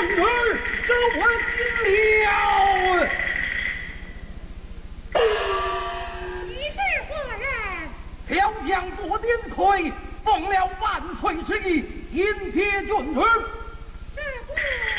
儿这我听了。 你是何人？ 小将左点魁，奉了万岁之意，迎接君主。 是何？